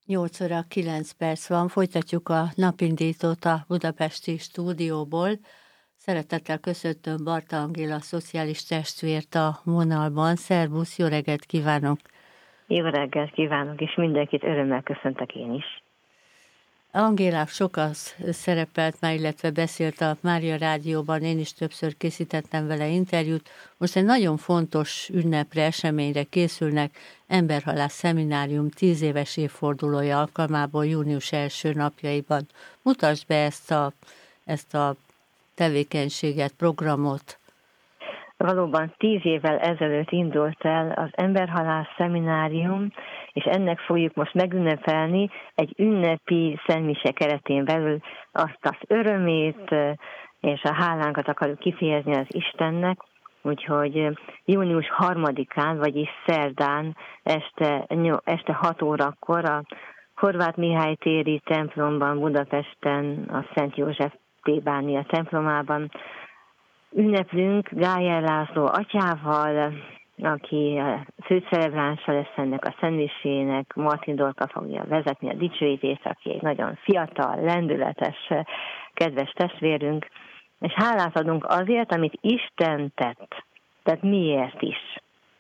8 óra 9 perc van, folytatjuk a napindítót a budapesti stúdióból. Szeretettel köszöntöm Barta Angéla szociális testvért a vonalban. Szervusz, jó reggelt kívánok! Jó reggelt kívánok, és mindenkit örömmel köszöntök én is. Angélák sokat szerepelt már, illetve beszélt a Mária Rádióban, én is többször készítettem vele interjút. Most egy nagyon fontos ünnepre, eseményre készülnek, Emberhalász Szeminárium 10 éves évfordulója alkalmából június első napjaiban. Mutasd be ezt a tevékenységet, programot. Valóban 10 évvel ezelőtt indult el az Emberhalász Szeminárium, és ennek fogjuk most megünnepelni egy ünnepi szentmise keretén belül azt az örömét és a hálánkat akarjuk kifejezni az Istennek, úgyhogy június 3-án, vagyis szerdán este 6 órakor a Horváth Mihály téri templomban Budapesten, a Szent József plébánia templomában ünneplünk Gájer László atyával, aki a főcelebránsa lesz ennek a szentmisének. Martin Dorka fogja vezetni a dicsőítést, aki egy nagyon fiatal, lendületes, kedves testvérünk, és hálát adunk azért, amit Isten tett. Tehát miért is?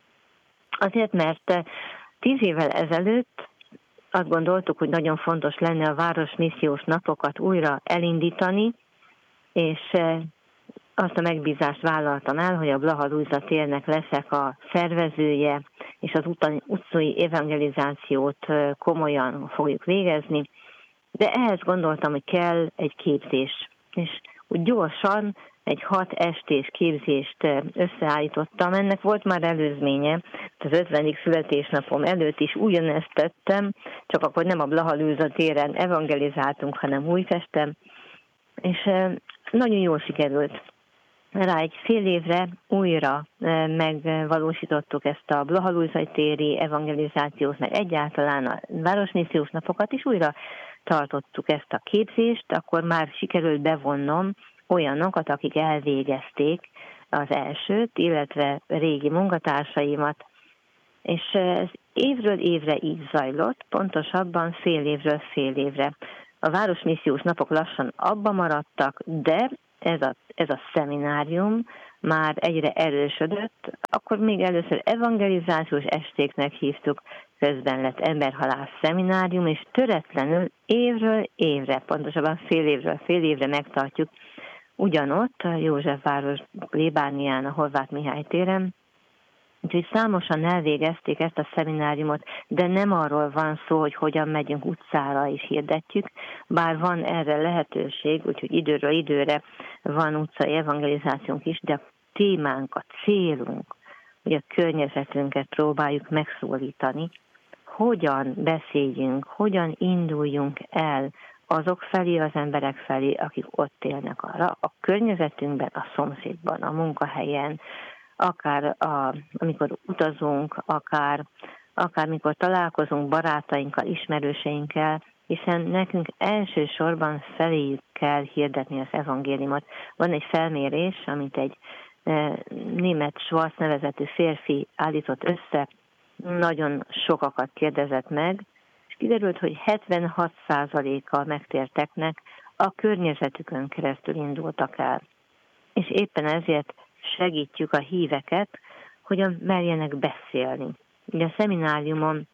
Azért, mert 10 évvel ezelőtt azt gondoltuk, hogy nagyon fontos lenne a városmissziós napokat újra elindítani, és azt a megbízást vállaltam el, hogy a Blaha Lujza térnek leszek a szervezője, és az utcai evangelizációt komolyan fogjuk végezni, de ehhez gondoltam, hogy kell egy képzés. És úgy gyorsan egy 6 estés képzést összeállítottam. Ennek volt már előzménye, az 50. születésnapom előtt is ugyanezt tettem, csak akkor nem a Blaha Lujza téren evangelizáltunk, hanem Újpesten, és nagyon jól sikerült. Rá egy fél évre újra megvalósítottuk ezt a Blaha Lujzai téri evangelizációt, meg egyáltalán a városmissziós napokat is újra tartottuk ezt a képzést, akkor már sikerült bevonnom olyanokat, akik elvégezték az elsőt, illetve régi munkatársaimat, és ez évről évre így zajlott, pontosabban fél évről fél évre. A városmissziós napok lassan abba maradtak, de ez a szeminárium már egyre erősödött, akkor még először evangelizációs estéknek hívtuk, közben lett Emberhalász Szeminárium, és töretlenül évről évre, pontosabban fél évre megtartjuk ugyanott a Józsefváros plébánián, a Horváth Mihály téren. Úgyhogy számosan elvégezték ezt a szemináriumot, de nem arról van szó, hogy hogyan megyünk utcára és hirdetjük, bár van erre lehetőség, úgyhogy időről időre van utcai evangelizációnk is, de a témánk, a célunk, hogy a környezetünket próbáljuk megszólítani, hogyan beszéljünk, hogyan induljunk el azok felé, az emberek felé, akik ott élnek arra, a környezetünkben, a szomszédban, a munkahelyen, akár amikor utazunk, akár mikor találkozunk barátainkkal, ismerőseinkkel, hiszen nekünk elsősorban feléjük kell hirdetni az evangéliumot. Van egy felmérés, amit egy német Schwarz nevezetű férfi állított össze, nagyon sokakat kérdezett meg, és kiderült, hogy 76%-a megtérteknek a környezetükön keresztül indultak el. És éppen ezért segítjük a híveket, hogyan merjenek beszélni. Ugye a szemináriumon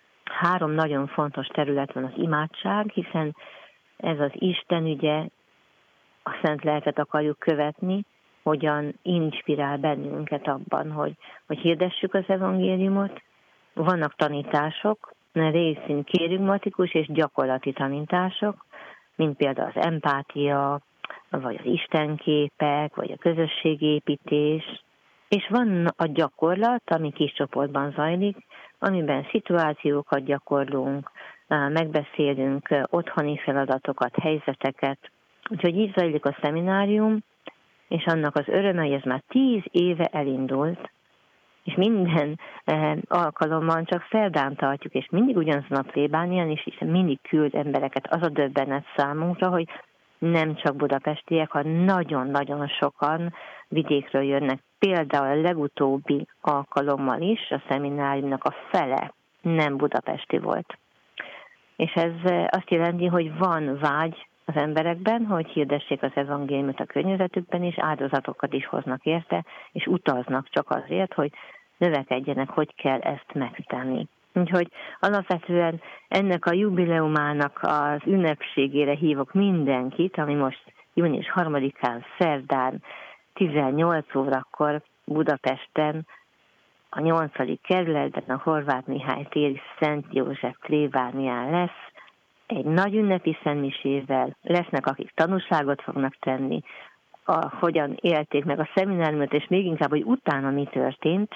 3 nagyon fontos terület van: az imádság, hiszen ez az Isten ügye, a Szent Lelket akarjuk követni, hogyan inspirál bennünket abban, hogy hirdessük az evangéliumot. Vannak tanítások, részint kérigmatikus és gyakorlati tanítások, mint például az empátia, vagy az istenképek, vagy a közösségépítés, és van a gyakorlat, ami kis csoportban zajlik, amiben szituációkat gyakorlunk, megbeszélünk otthoni feladatokat, helyzeteket. Úgyhogy így zajlik a szeminárium, és annak az öröme, hogy ez már 10 éve elindult, és minden alkalommal csak szerdán tartjuk, és mindig ugyanazon a plébánián is, hiszen mindig küld embereket. Az a döbbenet számunkra, hogy nem csak budapestiek, hanem nagyon-nagyon sokan vidékről jönnek. Például a legutóbbi alkalommal is a szemináriumnak a fele nem budapesti volt. és ez azt jelenti, hogy van vágy az emberekben, hogy hirdessék az evangéliumot a környezetükben, és áldozatokat is hoznak érte, és utaznak csak azért, hogy növekedjenek, hogy kell ezt megtenni. Úgyhogy alapvetően ennek a jubileumának az ünnepségére hívok mindenkit, ami most június 3-án szerdán 18 órakor Budapesten, a 8. kerületben, a Horváth Mihály téri Szent József plébánián lesz, egy nagy ünnepi szentmisével, lesznek, akik tanúságot fognak tenni, hogyan élték meg a szemináriumot, és még inkább, hogy utána mi történt,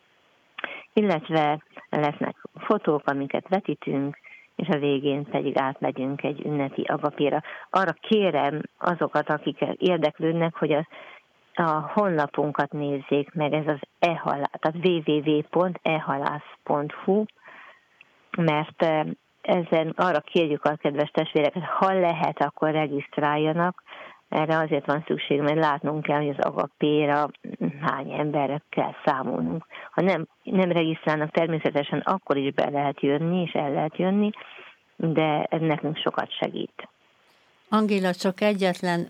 illetve lesznek fotók, amiket vetítünk, és a végén pedig átmegyünk egy ünnepi agapéra. Arra kérem azokat, akik érdeklődnek, hogy a honlapunkat nézzék meg, ez az tehát www.ehalász.hu, mert ezen arra kérjük a kedves testvéreket, ha lehet, akkor regisztráljanak. Erre azért van szükség, mert látnunk kell, hogy az agapéra hány emberre kell számolnunk. Ha nem regisztrálnak, természetesen akkor is be lehet jönni, és el lehet jönni, de ez nekünk sokat segít. Angéla, csak egyetlen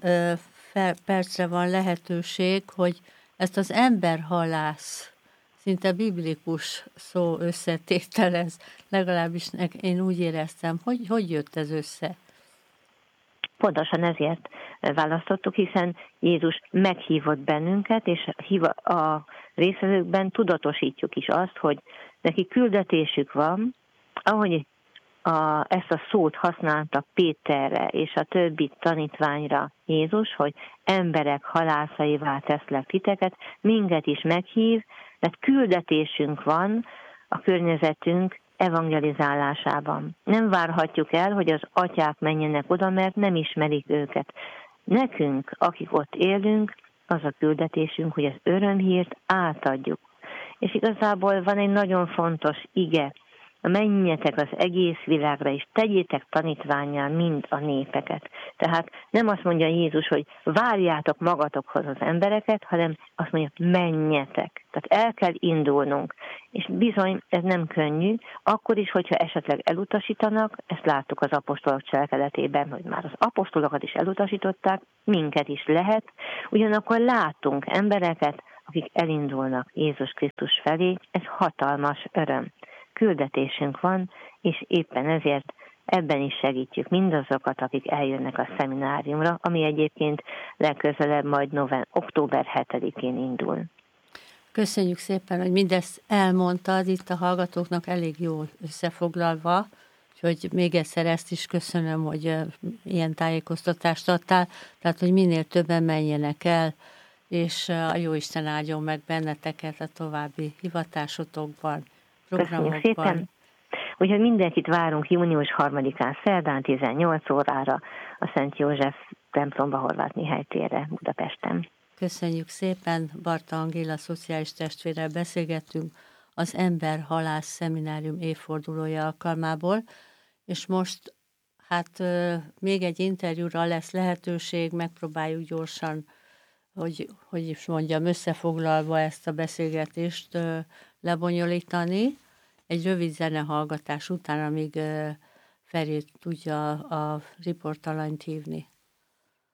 percre van lehetőség, hogy ezt az emberhalász, szinte biblikus szó összetételez, legalábbis én úgy éreztem, hogy jött ez össze? Pontosan ezért választottuk, hiszen Jézus meghívott bennünket, és a részvevőkben tudatosítjuk is azt, hogy neki küldetésük van, ahogy ezt a szót használta Péterre és a többi tanítványra Jézus, hogy emberek halászaivá teszlek titeket, minket is meghív, mert küldetésünk van a környezetünk evangelizálásában. Nem várhatjuk el, hogy az atyák menjenek oda, mert nem ismerik őket. Nekünk, akik ott élünk, az a küldetésünk, hogy az örömhírt átadjuk. És igazából van egy nagyon fontos ige, menjetek az egész világra, és tegyétek tanítvánnyá mind a népeket. Tehát nem azt mondja Jézus, hogy várjátok magatokhoz az embereket, hanem azt mondja, menjetek. Tehát el kell indulnunk. És bizony, ez nem könnyű, akkor is, hogyha esetleg elutasítanak, ezt láttuk az apostolok cselekedetében, hogy már az apostolokat is elutasították, minket is lehet, ugyanakkor látunk embereket, akik elindulnak Jézus Krisztus felé, ez hatalmas öröm. Küldetésünk van, és éppen ezért ebben is segítjük mindazokat, akik eljönnek a szemináriumra, ami egyébként legközelebb majd október 7-én indul. Köszönjük szépen, hogy mindezt elmondtad, itt a hallgatóknak elég jól összefoglalva, úgyhogy még egyszer ezt is köszönöm, hogy ilyen tájékoztatást adtál, tehát hogy minél többen menjenek el, és a Jóisten áldjon meg benneteket a további hivatásotokban. Köszönjük szépen. Úgyhogy mindenkit várunk június 3-án szerdán 18 órára a Szent József templomba, Horváth Mihály térre Budapesten. Köszönjük szépen, Barta Angéla szociális testvérrel beszélgettünk az Emberhalász Szeminárium évfordulója alkalmából, és most még egy interjúra lesz lehetőség, megpróbáljuk gyorsan, hogy is mondjam, összefoglalva ezt a beszélgetést lebonyolítani. Egy rövid zenehallgatás után, amíg Feri tudja a riportalanyt hívni.